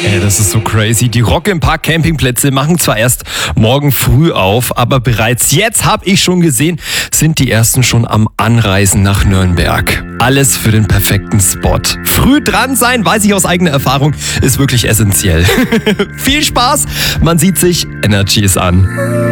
Das ist so crazy. Die Rock im Park Campingplätze machen zwar erst morgen früh auf, aber bereits jetzt habe ich schon gesehen, sind die ersten schon am Anreisen nach Nürnberg. Alles für den perfekten Spot. Früh dran sein, weiß ich aus eigener Erfahrung, ist wirklich essentiell. Viel Spaß, man sieht sich, Energy ist an.